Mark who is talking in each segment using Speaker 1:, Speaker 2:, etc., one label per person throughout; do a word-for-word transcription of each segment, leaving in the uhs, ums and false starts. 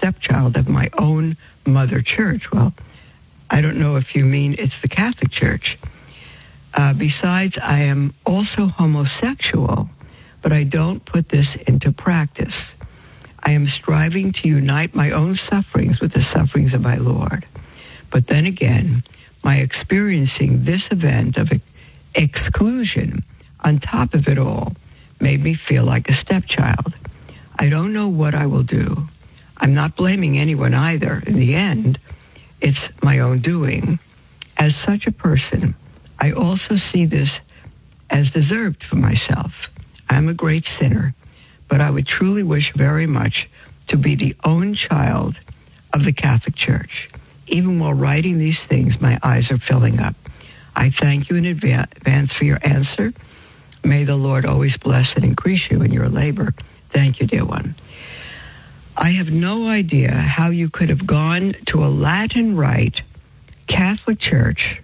Speaker 1: stepchild of my own mother church. Well, I don't know if you mean it's the Catholic Church. Uh, besides, I am also homosexual, but I don't put this into practice. I am striving to unite my own sufferings with the sufferings of my Lord. But then again, my experiencing this event of ex- exclusion on top of it all made me feel like a stepchild. I don't know what I will do. I'm not blaming anyone either. In the end, it's my own doing. As such a person, I also see this as deserved for myself. I'm a great sinner, but I would truly wish very much to be the own child of the Catholic Church. Even while writing these things, my eyes are filling up. I thank you in advance for your answer. May the Lord always bless and increase you in your labor. Thank you, dear one. I have no idea how you could have gone to a Latin Rite Catholic church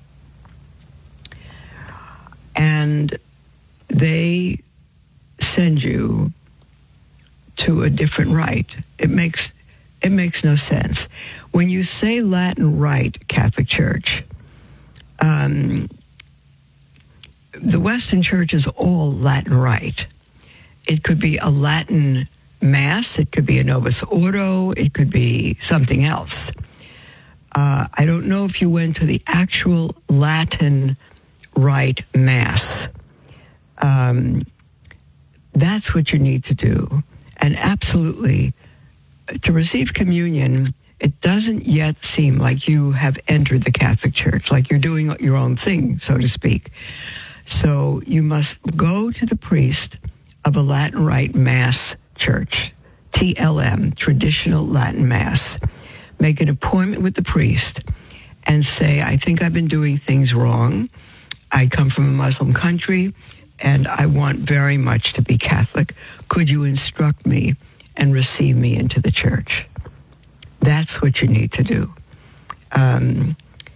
Speaker 1: and they send you to a different rite. It makes it makes no sense. When you say Latin Rite Catholic Church, um, the Western Church is all Latin Rite. It could be a Latin Mass, it could be a Novus Ordo, it could be something else. Uh, I don't know if you went to the actual Latin Rite Mass. Um, that's what you need to do. And absolutely, to receive communion, it doesn't yet seem like you have entered the Catholic Church, like you're doing your own thing, so to speak. So you must go to the priest of a Latin Rite Mass church, T L M, Traditional Latin Mass. Make an appointment with the priest and say, I think I've been doing things wrong. I come from a Muslim country, and I want very much to be Catholic. Could you instruct me and receive me into the church? That's what you need to do. Um,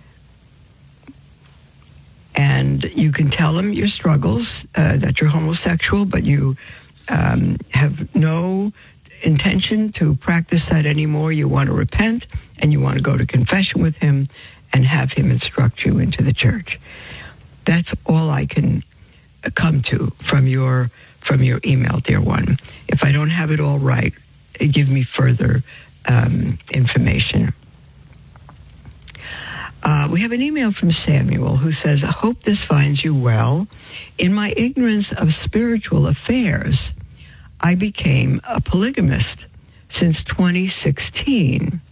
Speaker 1: and you can tell them your struggles, uh, that you're homosexual, but you um, have no intention to practice that anymore. You want to repent, and you want to go to confession with him and have him instruct you into the church. That's all I can come to from your from your email, dear one. If I don't have it all right, give me further um, information. Uh, we have an email from Samuel who says, I hope this finds you well. In my ignorance of spiritual affairs, I became a polygamist since twenty sixteen.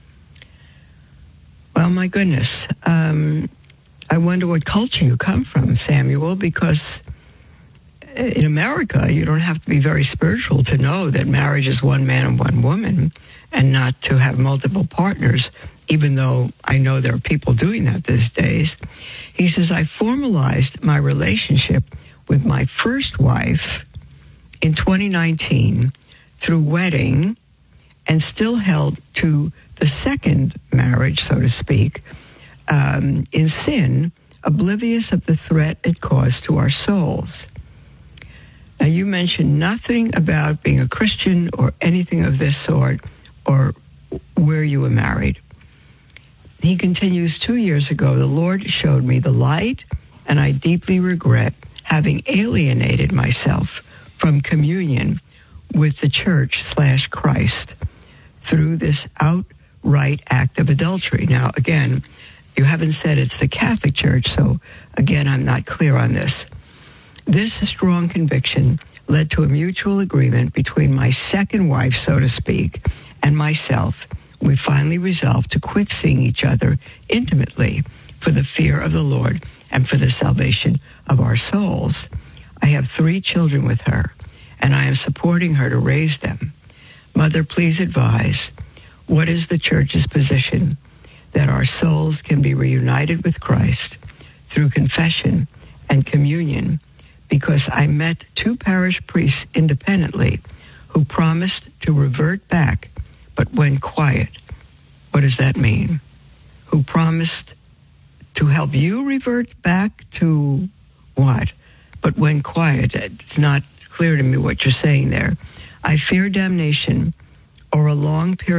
Speaker 1: Well, my goodness. Um, I wonder what culture you come from, Samuel, because in America, you don't have to be very spiritual to know that marriage is one man and one woman and not to have multiple partners, even though I know there are people doing that these days. He says, I formalized my relationship with my first wife in twenty nineteen through wedding and still held to the second marriage, so to speak, um, in sin, oblivious of the threat it caused to our souls. Now, you mentioned nothing about being a Christian or anything of this sort or where you were married. He continues, two years ago, the Lord showed me the light, and I deeply regret having alienated myself from communion with the church slash Christ through this outright act of adultery. Now, again, you haven't said it's the Catholic Church, so again, I'm not clear on this. This strong conviction led to a mutual agreement between my second wife, so to speak, and myself. We finally resolved to quit seeing each other intimately for the fear of the Lord and for the salvation of our souls. I have three children with her, and I am supporting her to raise them. Mother, please advise, what is the church's position that our souls can be reunited with Christ through confession and communion, because I met two parish priests independently who promised to revert back but went quiet. What does that mean? Who promised to help you revert back to what? But went quiet. It's not clear to me what you're saying there. I fear damnation or a long period